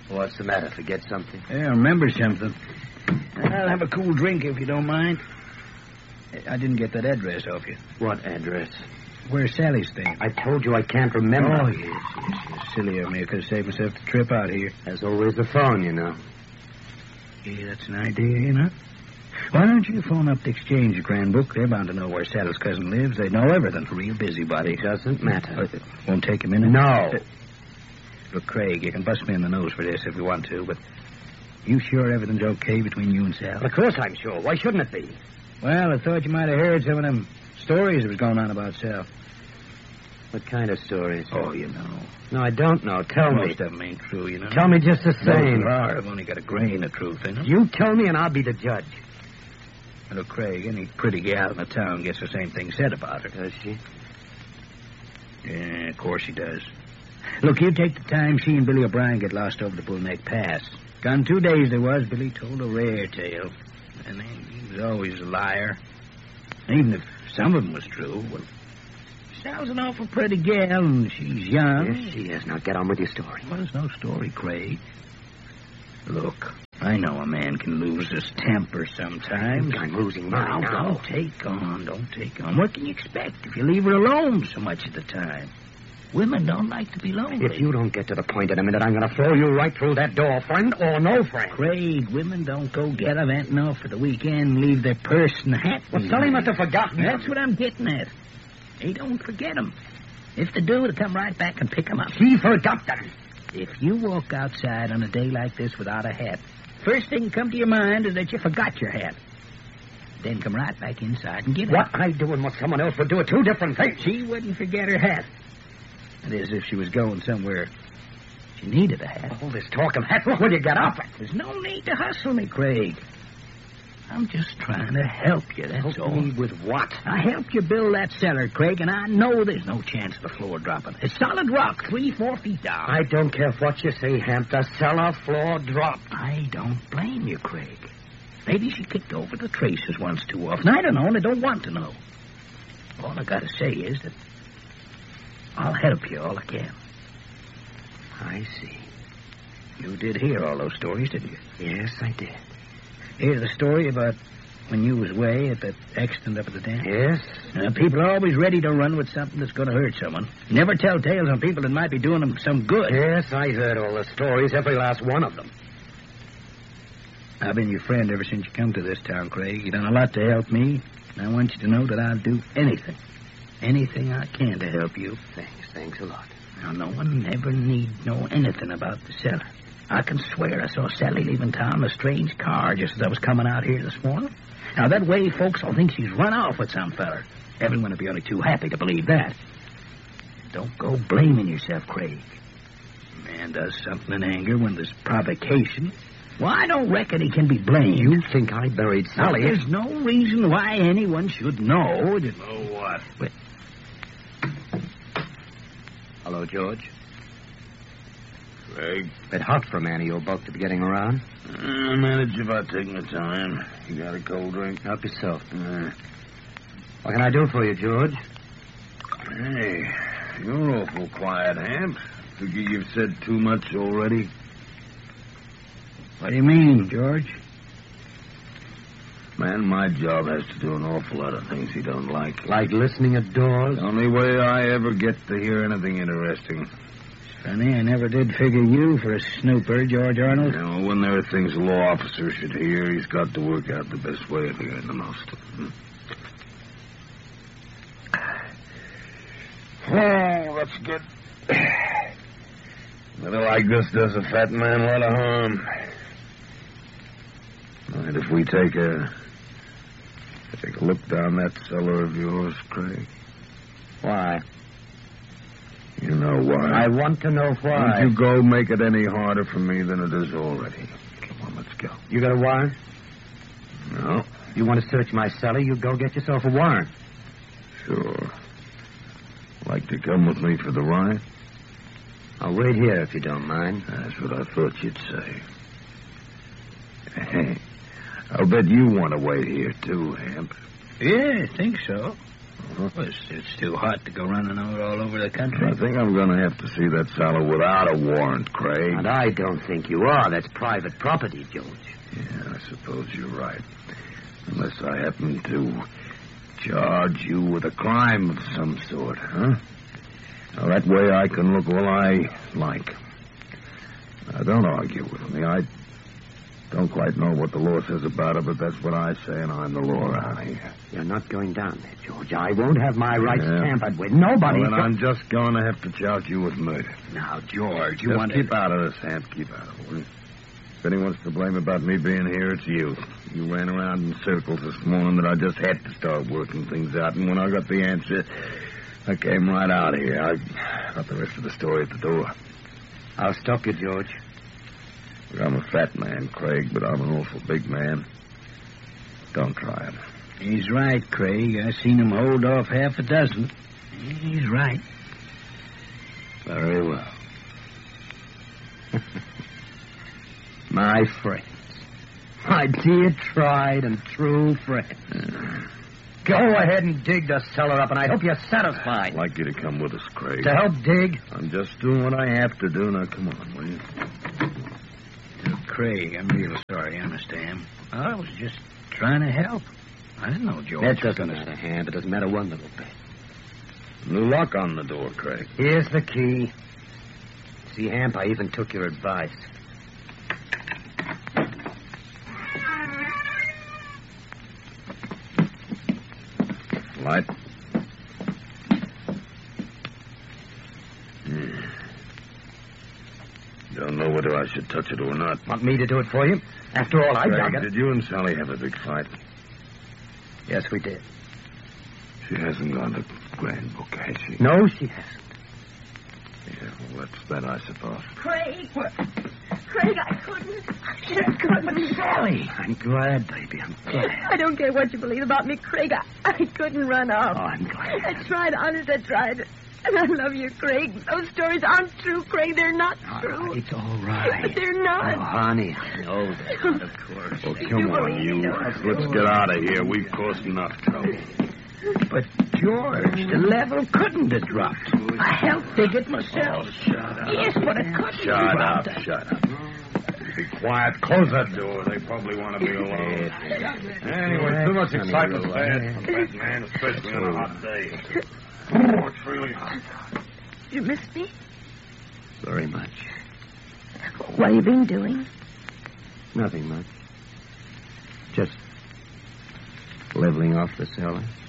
What's the matter? Forget something? Yeah, I remember something. I'll have a cool drink if you don't mind. I didn't get that address off you. What address? Where's Sally staying? I told you I can't remember. Oh, yes. Silly of me. I could have saved myself the trip out here. There's always the phone, you know. Yeah, that's an idea, you know. Why don't you phone up the exchange at Grand Book? They're bound to know where Sally's cousin lives. They know everything. Real busybody. It doesn't matter. Won't take a minute? No. Look, Craig, you can bust me in the nose for this if you want to, but you sure everything's okay between you and Sal? Of course I'm sure. Why shouldn't it be? Well, I thought you might have heard some of them stories that was going on about Sal. What kind of stories? Oh, you know. No, I don't know. Tell me. Most of them ain't true, you know. Tell me just the same. I've only got a grain of truth in them. You tell me and I'll be the judge. Look, Craig, any pretty gal in the town gets the same thing said about her. Does she? Yeah, of course she does. Look, you take the time she and Billy O'Brien get lost over the Bull Neck Pass. Gone 2 days there was. Billy told a rare tale. And he was always a liar. Even if some of them was true, well, Sal's an awful pretty gal, and she's young. Yes, she is. Now get on with your story. Well, there's no story, Craig. Look, I know a man can lose his temper sometimes. I'm losing mine now. Don't take on. What can you expect if you leave her alone so much of the time? Women don't like to be lonely. If you don't get to the point in a minute, I'm going to throw you right through that door, friend or no friend. Craig, women don't go gallivanting off for the weekend and leave their purse and hat. Well, Sally must have forgotten. That's what I'm getting at. They don't forget them. If they do, they'll come right back and pick them up. He forgot them. If you walk outside on a day like this without a hat, first thing come to your mind is that you forgot your hat. Then come right back inside and get it. What I do and what someone else would do are two different things. She wouldn't forget her hat. That is, if she was going somewhere she needed a hat. All this talk of hats, what will you get off it? There's no need to hustle me, Craig. I'm just trying to help you, that's all. Help me with what? I helped you build that cellar, Craig, and I know there's no chance of the floor dropping. It's solid rock, 3-4 feet down. I don't care what you say, Hamp. The cellar floor dropped. I don't blame you, Craig. Maybe she kicked over the traces once too often. I don't know, and I don't want to know. All I gotta say is that I'll help you all I can. I see. You did hear all those stories, didn't you? Yes, I did. Hear the story about when you was away at that accident up at the dam? Yes. People are always ready to run with something that's going to hurt someone. Never tell tales on people that might be doing them some good. Yes, I heard all the stories, every last one of them. I've been your friend ever since you come to this town, Craig. You've done a lot to help me, and I want you to know that I'll do anything I can to help you. Thanks a lot. Now, no one ever need know anything about the cellar. I can swear I saw Sally leaving town in a strange car just as I was coming out here this morning. Now, that way, folks will think she's run off with some feller. Everyone will be only too happy to believe that. Don't go blaming yourself, Craig. A man does something in anger when there's provocation. Well, I don't reckon he can be blamed. You think I buried Sally? There's no reason why anyone should know. Know what? But... Hello, George. Craig? Bit hot for a man of your bulk to be getting around. I manage if I take my time. You got a cold drink? Help yourself. What can I do for you, George? Hey, you're awful quiet, Hamp. Figure you've said too much already. What do you mean, George? Man, my job has to do an awful lot of things he don't like. Like listening at doors? The only way I ever get to hear anything interesting. Funny, I never did figure you for a snooper, George Arnold. You know, when there are things a law officer should hear, he's got to work out the best way of hearing the most. Oh, that's good. Little like this does a fat man a lot of harm. Mind if we take a look down that cellar of yours, Craig? Why? You know why. I want to know why. Don't you go make it any harder for me than it is already. Come on, let's go. You got a warrant? No. You want to search my cellar? You go get yourself a warrant. Sure. Like to come with me for the ride? I'll wait here if you don't mind. That's what I thought you'd say. Hey, I'll bet you want to wait here, too, Hamp. Yeah, I think so. It's too hot to go running all over the country. I think I'm going to have to see that fellow without a warrant, Craig. And I don't think you are. That's private property, George. Yeah, I suppose you're right. Unless I happen to charge you with a crime of some sort, huh? Now, that way I can look all I like. Now, don't argue with me. I don't quite know what the law says about it, but that's what I say, and I'm the law around here. You're not going down there, George. I won't have my rights tampered with. Nobody... Well, then I'm just going to have to charge you with murder. Now, George, you Just want keep out of this, Hamp. Keep out of it. If anyone's to blame about me being here, it's you. You ran around in circles this morning that I just had to start working things out, and when I got the answer, I came right out here. I got the rest of the story at the door. I'll stop you, George. I'm a fat man, Craig, but I'm an awful big man. Don't try it. He's right, Craig. I seen him hold off half a dozen. He's right. Very well. My friends. My dear, tried and true friends. Go ahead and dig the cellar up, and I hope you're satisfied. I'd like you to come with us, Craig. To help dig? I'm just doing what I have to do. Now, come on, will you? Craig, I'm real sorry, understand. I was just trying to help. I didn't know George. That doesn't matter, Ham. It doesn't matter one little bit. New lock on the door, Craig. Here's the key. See, Hamp, I even took your advice. Light. Don't know whether I should touch it or not. Want me to do it for you? After all, I dug it. Did you and Sally have a big fight? Yes, we did. She hasn't gone to Grand Book, has she? No, she hasn't. Yeah, well, that's that, I suppose. Craig. What? Craig, I couldn't. I just couldn't. Sally, I'm glad, baby. I'm glad. I don't care what you believe about me, Craig. I couldn't run off. Oh, I'm glad. I tried, honest, I tried. And I love you, Craig. Those stories aren't true, Craig. They're not true. It's all right. But they're not. Oh, honey, I know that, of course. Well, come on, you. Let's get out of here. We've caused enough trouble. But, George, the level couldn't have dropped. I helped dig it myself. Oh, shut up. Yes, but it couldn't Shut have up, dropped. shut up. Be quiet. Close that door. They probably want to be alone. Anyway, too much excitement's bad for that man, especially on a hot day. Oh, it's really hot. You miss me? Very much. What have you been doing? Nothing much. Just leveling off the cellar.